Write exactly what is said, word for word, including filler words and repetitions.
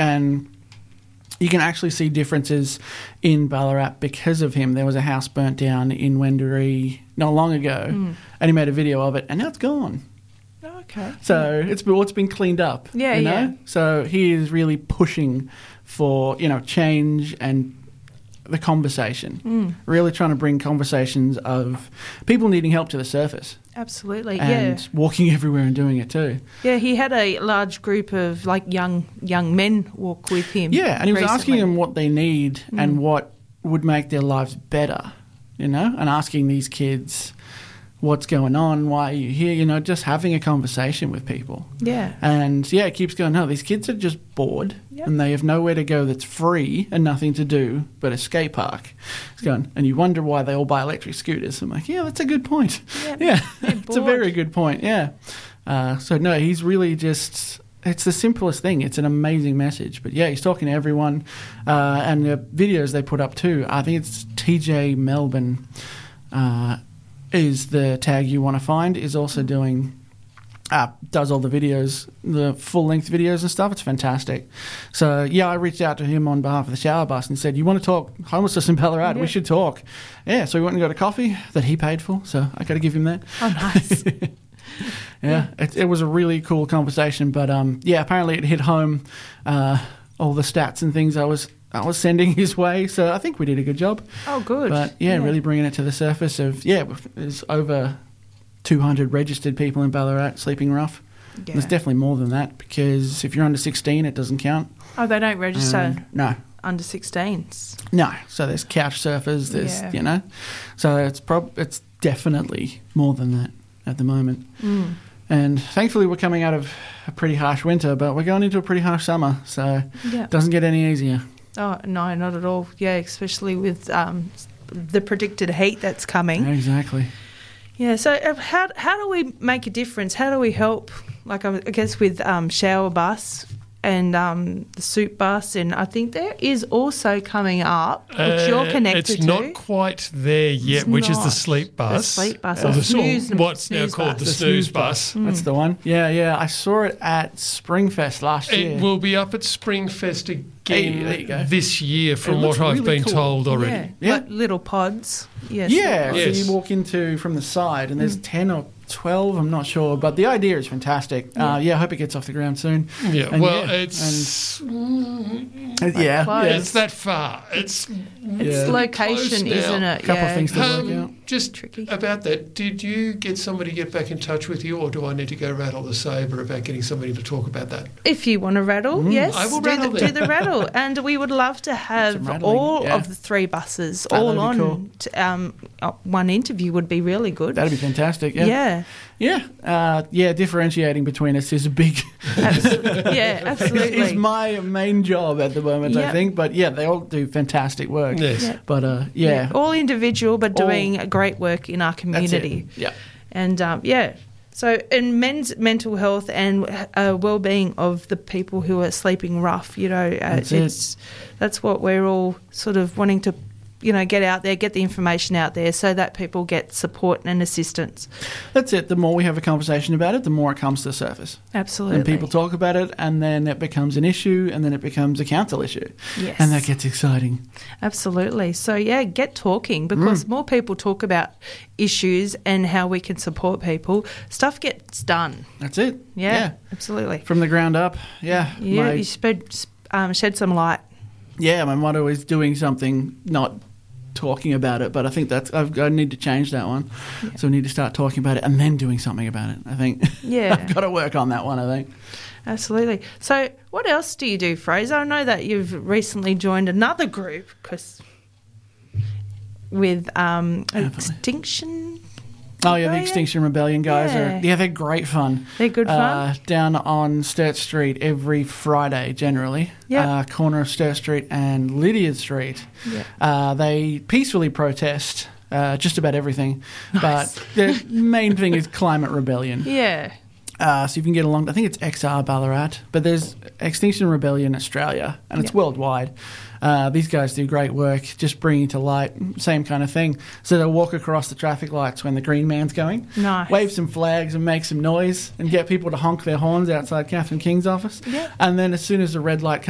and you can actually see differences in Ballarat because of him. There was a house burnt down in Wendouree not long ago, mm. and he made a video of it, and now it's gone. Oh, okay. So yeah. it's, it's been cleaned up. Yeah, you know? yeah. So he is really pushing for, you know, change and the conversation. Mm. Really trying to bring conversations of people needing help to the surface. Absolutely, and yeah. walking everywhere and doing it too. Yeah, he had a large group of like young young men walk with him. Yeah, and he was recently. asking them what they need mm. and what would make their lives better, you know, and asking these kids what's going on, why are you here, you know, just having a conversation with people. Yeah. And, yeah, it keeps going, no, these kids are just bored yep. and they have nowhere to go that's free and nothing to do but a skate park. It's going, and you wonder why they all buy electric scooters. I'm like, yeah, that's a good point. Yep. Yeah, it's a very good point, yeah. Uh, so, no, he's really just... It's the simplest thing. It's an amazing message. But, yeah, he's talking to everyone. Uh, and the videos they put up too, I think it's T J Melbourne uh, is the tag you want to find, is also doing... Uh, does all the videos, the full-length videos and stuff. It's fantastic. So, yeah, I reached out to him on behalf of the Shower Bus and said, you want to talk homelessness in Ballarat? Yeah. We should talk. Yeah, so we went and got a coffee that he paid for, so I got to give him that. Oh, nice. yeah, yeah. It, it was a really cool conversation, but, um, yeah, apparently it hit home, uh, all the stats and things I was... I was sending his way, so I think we did a good job. Oh, good. But, yeah, yeah. really bringing it to the surface of, yeah, there's over two hundred registered people in Ballarat sleeping rough. Yeah. There's definitely more than that, because if you're under sixteen, it doesn't count. Oh, they don't register Um, no. under sixteens? No. So there's couch surfers, there's, Yeah. you know. So it's prob- it's definitely more than that at the moment. Mm. And thankfully we're coming out of a pretty harsh winter, but we're going into a pretty harsh summer, so Yeah. it doesn't get any easier. Oh, no, not at all. Yeah, especially with um, the predicted heat that's coming. Exactly. Yeah, so uh, how how do we make a difference? How do we help? Like, I guess with um, Shower Bus and um, the Soup Bus, and I think there is also coming up, which Uh, you're connected it's to. It's not quite there yet, It's which is the not. sleep bus. The sleep bus, Or or the, the snooze- what's now snooze called bus. the, The snooze, snooze bus. Mm. That's the one. Yeah, yeah. I saw it at Springfest last year. It will be up at Springfest again Hey, there you go. this year, from It what looks I've really been cool. told already. Yeah, Yeah. like little pods. Yes. Yeah, Yes. so you walk into from the side, and there's ten or twelve, I'm not sure, but the idea is fantastic. Yeah, uh, yeah I hope it gets off the ground soon. Yeah, And well, yeah, it's and, uh, yeah, close. yeah, it's that far. It's It's Yeah. location, Close isn't now. it? a couple yeah. of things to work Um, out. just Tricky. about that, did you get somebody to get back in touch with you, or do I need to go rattle the sabre about getting somebody to talk about that? If you want to rattle, yes, I will do, rattle the, then. do the rattle. And we would love to have Some rattling, all yeah. of the three buses Oh, all that'd be on. cool. To, um, uh, one interview would be really good. That'd be fantastic. Yeah, yeah. yeah, uh, yeah. Differentiating between us is a big, Absolutely. Yeah, absolutely. is my main job at the moment. I Yep. think, but yeah, they all do fantastic work. Yes. Yeah. But uh, yeah, All individual, but All- doing great work in our that's community. it. Yeah. And um, yeah, so in men's mental health and uh, well-being of the people who are sleeping rough, you know, uh, That's it. it's that's what we're all sort of wanting to, you know, get out there, get the information out there, so that people get support and assistance. That's it. The more we have a conversation about it, the more it comes to the surface. Absolutely. And people talk about it, and then it becomes an issue, and then it becomes a council issue. Yes. And that gets exciting. Absolutely. So, yeah, get talking, because Mm. more people talk about issues and how we can support people, stuff gets done. That's it. Yeah, absolutely. From the ground up. Yeah. Yeah, my, you spread, um, shed some light. yeah, my motto is doing something, not talking about it. But I think that's I've, I need to change that one. Yeah. So we need to start talking about it and then doing something about it, I think. Yeah. I've got to work on that one, I think. Absolutely. So what else do you do, Fraser? I know that you've recently joined another group 'cause with um, Have I? Extinction. Oh, yeah, the Rebellion? Extinction Rebellion guys. Yeah. Are, yeah, they're great fun. They're good fun. Uh, down on Sturt Street every Friday, generally. Yep. Uh, corner of Sturt Street and Lydia Street. Yeah. Uh, they peacefully protest uh, just about everything. Nice. But the main thing is climate rebellion. Yeah. Uh, so you can get along. I think it's X R Ballarat, but there's Extinction Rebellion Australia, and it's Yep. worldwide. Uh, these guys do great work, just bringing to light, same kind of thing. So they'll walk across the traffic lights when the green man's going, Nice. wave some flags and make some noise, and get people to honk their horns outside Catherine King's office. Yeah. And then as soon as the red light comes